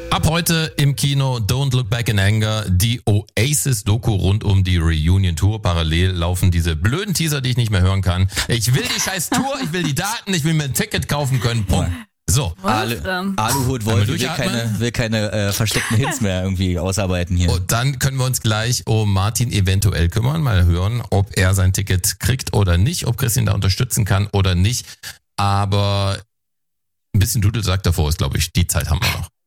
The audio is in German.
Ab heute im Kino Don't Look Back in Anger, die Oasis-Doku rund um die Reunion-Tour. Parallel laufen diese blöden Teaser, die ich nicht mehr hören kann. Ich will die scheiß Tour, ich will die Daten, ich will mir ein Ticket kaufen können. Punkt. So. Aluhut will keine versteckten Hints mehr irgendwie ausarbeiten hier. Und dann können wir uns gleich um Martin eventuell kümmern, mal hören, ob er sein Ticket kriegt oder nicht, ob Chris ihn da unterstützen kann oder nicht. Aber ein bisschen Dudelsack davor ist, glaube ich, die Zeit haben wir noch.